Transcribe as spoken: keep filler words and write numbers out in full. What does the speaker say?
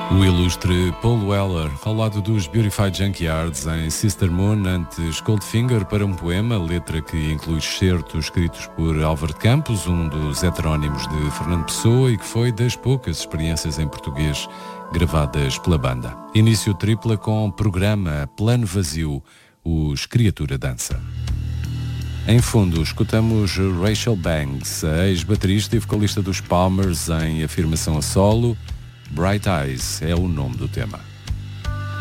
O ilustre Paul Weller, ao lado dos Beautified Junkyards em Sister Moon, antes Goldfinger para um poema, letra que inclui excertos escritos por Álvaro de Campos, um dos heterónimos de Fernando Pessoa, e que foi das poucas experiências em português gravadas pela banda. Início tripla com programa Plano Vazio, os Criatura Dança. Em fundo, escutamos Rachel Banks, a ex-baterista e vocalista dos Palmers em afirmação a solo. Bright Eyes é o nome do tema.